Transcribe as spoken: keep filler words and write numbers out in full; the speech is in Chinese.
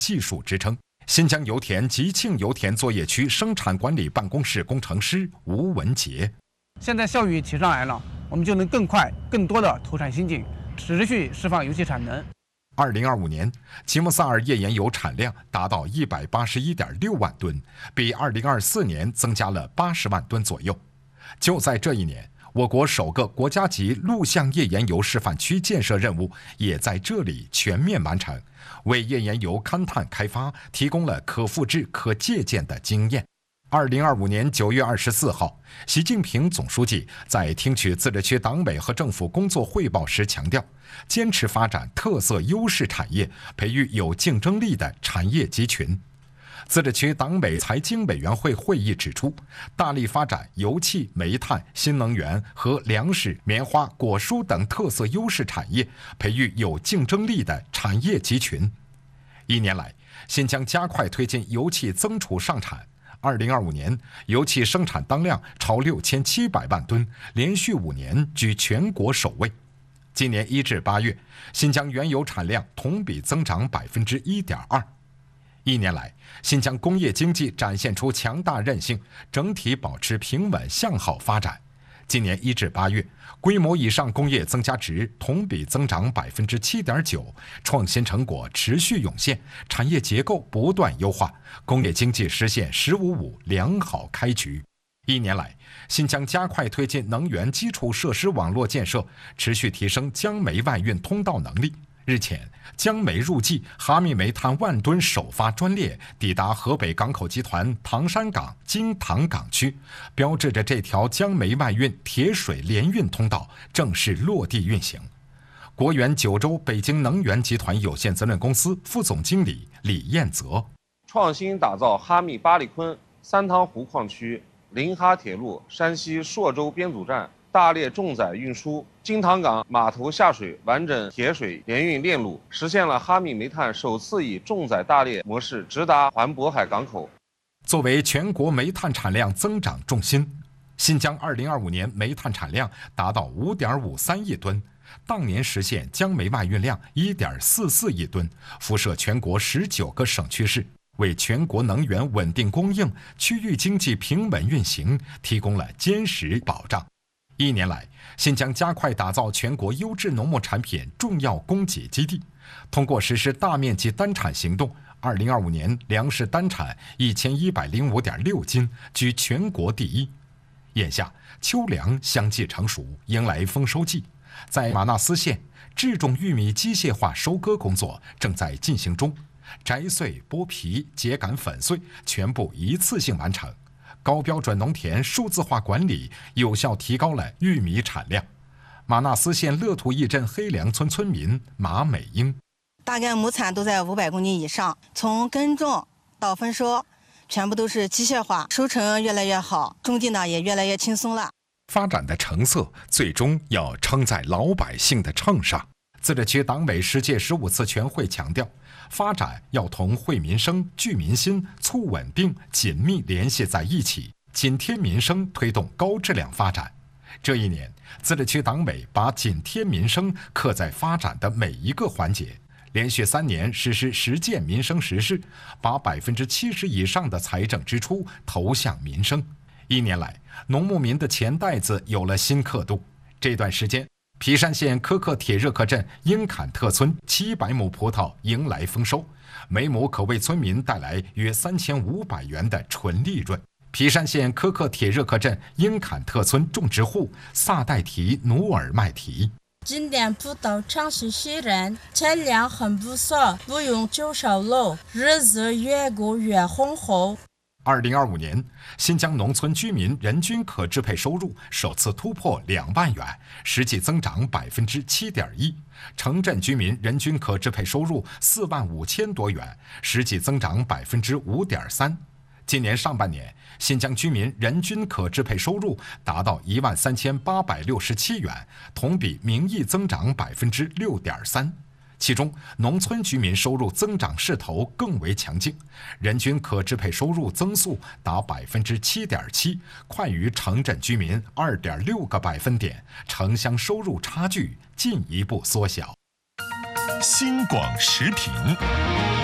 技术支撑。新疆油田吉庆油田作业区生产管理办公室工程师吴文杰： 现在效率提上来了，我们就能更快、更多的投产新井，持续释放油气产能。 二零二五年，吉木萨尔页岩油产量达到一百八十一点六万吨，比二零二四年增加了八十万吨左右。就在这一年，我国首个国家级陆相页岩油示范区建设任务也在这里全面完成，为页岩油勘探开发提供了可复制、可借鉴的经验。二零二五年九月二十四号，习近平总书记在听取自治区党委和政府工作汇报时强调，坚持发展特色优势产业，培育有竞争力的产业集群。自治区党委财经委员会会议指出，大力发展油气、煤炭、新能源和粮食、棉花、果蔬等特色优势产业，培育有竞争力的产业集群。一年来，新疆加快推进油气增储上产。二零二五年，油气生产当量超六千七百万吨，连续五年居全国首位。今年一至八月，新疆原油产量同比增长百分之一点二。一年来，新疆工业经济展现出强大韧性，整体保持平稳向好发展。今年一至八月，规模以上工业增加值同比增长百分之七点九，创新成果持续涌现，产业结构不断优化，工业经济实现“十五五”良好开局。一年来，新疆加快推进能源基础设施网络建设，持续提升江煤外运通道能力。日前，江煤入季哈密煤炭万吨首发专列抵达河北港口集团唐山港金塘港区，标志着这条江煤外运铁水联运通道正式落地运行。国元九州北京能源集团有限责任公司副总经理李彦泽： 创新打造哈密巴里坤三汤湖矿区临哈铁路山西朔州编组站大列重载运输金塘港码头下水完整铁水联运链路，实现了哈密煤炭首次以重载大列模式直达环渤海港口。 作为全国煤炭产量增长重心，新疆二零二五年煤炭产量达到五点五三亿吨，当年实现江煤外运量一点四四亿吨，辐射全国十九个省区市，为全国能源稳定供应、区域经济平稳运行提供了坚实保障。一年来，新疆加快打造全国优质农牧产品重要供给基地，通过实施大面积单产行动，二零二五年粮食单产一千一百零五点六斤，居全国第一。眼下秋粮相继成熟，迎来丰收季。在马纳斯县，制种玉米机械化收割工作正在进行中，摘穗、剥皮、秸秆粉碎全部一次性完成。高标准农田数字化管理有效提高了玉米产量。马纳斯县乐图驿镇黑梁村村民马美英： 大概亩产都在五百公斤以上，从耕种到丰收，全部都是机械化，收成越来越好，种地呢也越来越轻松了。 发展的成色最终要撑在老百姓的秤上。自治区党委十届十五次全会强调，发展要同惠民生、聚民心、促稳定紧密联系在一起，紧贴民生，推动高质量发展。这一年，自治区党委把紧贴民生刻在发展的每一个环节，连续三年实施实践民生实事，把百分之七十以上的财政支出投向民生。一年来，农牧民的钱袋子有了新刻度。这段时间，皮山县科克铁热克镇英坎特村七百亩葡萄迎来丰收，每亩可为村民带来约三千五百元的纯利润。皮山县科克铁热克镇英坎特村种植户萨代提努尔麦提： 今年葡萄产是喜人，产量很不错，不用久烧漏，日子越过越丰厚。 二零二五年，新疆农村居民人均可支配收入首次突破两万元，实际增长百分之七点一；城镇居民人均可支配收入四万五千多元，实际增长百分之五点三。今年上半年，新疆居民人均可支配收入达到一万三千八百六十七元，同比名义增长百分之六点三。其中，农村居民收入增长势头更为强劲，人均可支配收入增速达百分之七点七，快于城镇居民二点六个百分点，城乡收入差距进一步缩小。 新广时评。